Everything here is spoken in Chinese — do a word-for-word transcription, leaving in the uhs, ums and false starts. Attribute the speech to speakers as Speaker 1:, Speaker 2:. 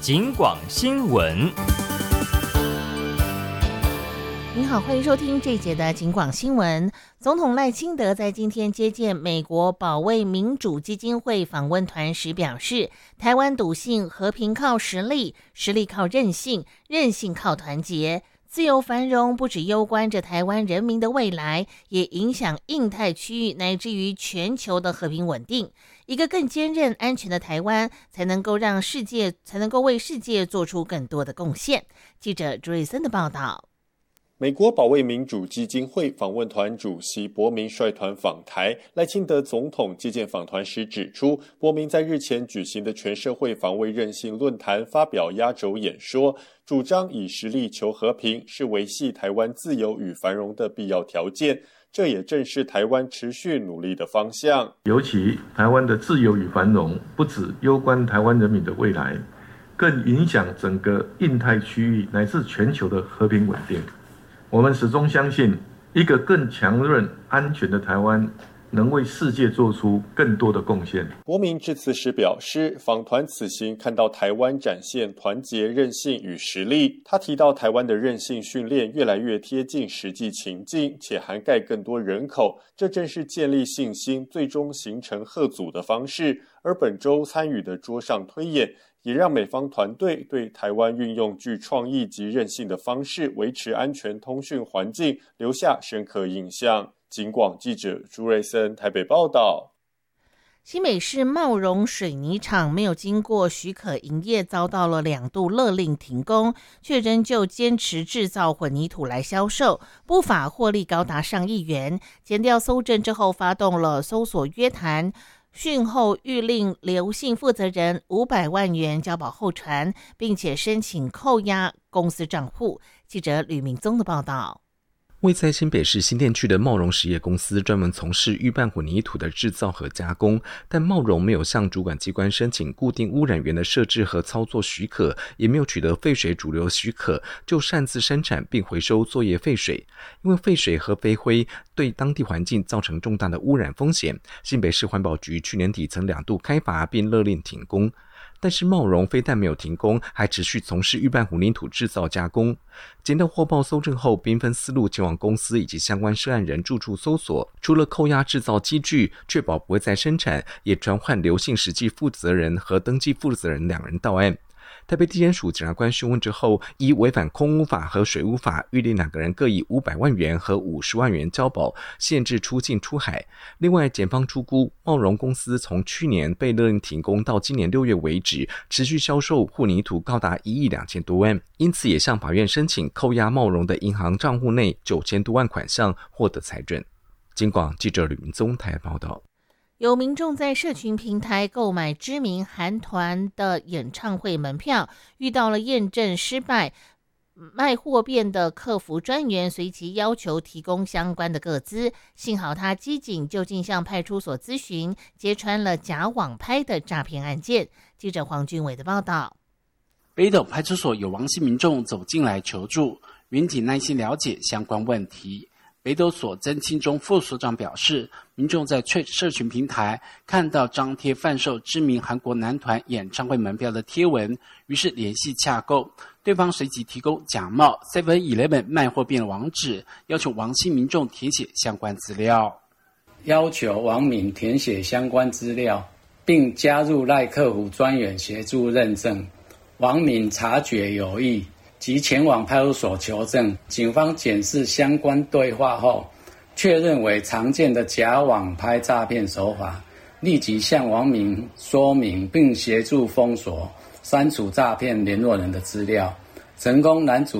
Speaker 1: 警广新闻。
Speaker 2: 您好，欢迎收听这一节的警广新闻。总统赖清德在今天接见美国保卫民主基金会访问团时表示，台湾笃信和平靠实力，实力靠韧性，韧性靠团结。自由繁荣不只攸关着台湾人民的未来，也影响印太区域乃至于全球的和平稳定。一个更坚韧安全的台湾，才能够让世界才能够为世界做出更多的贡献。记者朱瑞森的报道。
Speaker 3: 美国保卫民主基金会访问团主席伯明率团访台，赖清德总统接见访团时指出，伯明在日前举行的全社会防卫韧性论坛发表压轴演说，主张以实力求和平是维系台湾自由与繁荣的必要条件，这也正是台湾持续努力的方向。
Speaker 4: 尤其台湾的自由与繁荣不只攸关台湾人民的未来，更影响整个印太区域乃至全球的和平稳定。我们始终相信，一个更强韧、安全的台湾能为世界做出更多的贡献。
Speaker 3: 伯明致辞时表示，访团此行看到台湾展现团结、韧性与实力。他提到，台湾的韧性训练越来越贴近实际情境，且涵盖更多人口，这正是建立信心、最终形成吓阻的方式。而本周参与的桌上推演，也让美方团队对台湾运用具创意及韧性的方式维持安全通讯环境留下深刻印象。警广记者朱瑞森台北报道。
Speaker 2: 新北市茂荣水泥厂没有经过许可营业，遭到了两度勒令停工，却仍旧坚持制造混凝土来销售，不法获利高达上亿元。检调搜证之后，发动了搜索约谈，讯后谕令刘姓负责人五百万元交保候传，并且申请扣押公司账户。记者吕明宗的报道。
Speaker 5: 位在新北市新店区的茂荣实业公司专门从事预拌混凝土的制造和加工，但茂荣没有向主管机关申请固定污染源的设置和操作许可，也没有取得废水主流许可，就擅自生产并回收作业废水。因为废水和飞灰对当地环境造成重大的污染风险，新北市环保局去年底曾两度开罚并勒令停工。但是茂荣非但没有停工，还持续从事预拌混凝土制造加工。检调获报搜证后，兵分四路前往公司以及相关涉案人住处搜索，除了扣押制造机具，确保不会再生产，也传唤刘姓实际负责人和登记负责人两人到案。台北地检署检察官讯问之后，依违反空污法和水污法，预令两个人各以五百万元和五十万元交保，限制出境出海。另外，检方初估，茂荣公司从去年被勒令停工到今年六月为止，持续销售混凝土高达一亿两千多万，因此也向法院申请扣押茂荣的银行账户内九千多万款项，获得裁准。警广记者吕明宗台报道。
Speaker 2: 有民众在社群平台购买知名韩团的演唱会门票，遇到了验证失败，卖货变的客服专员随即要求提供相关的个资，幸好他机警就近向派出所咨询，揭穿了假网拍的诈骗案件。记者黄俊伟的报道。
Speaker 6: 北斗派出所有王姓民众走进来求助，民警耐心了解相关问题。北斗所曾庆忠副所长表示，民众在社群平台看到张贴贩售知名韩国男团演唱会门票的贴文，于是联系洽购，对方随即提供假冒 seven eleven 卖货店的网址，要求王姓民众填写相关资料，
Speaker 7: 要求王民填写相关资料，并加入赖客服专员协助认证。王民察觉有异，即前往派出所求证，警方检视相关对话后，确认为常见的假网拍诈骗手法，立即向王民说明，并协助封锁、删除诈骗联络人的资料，成功拦阻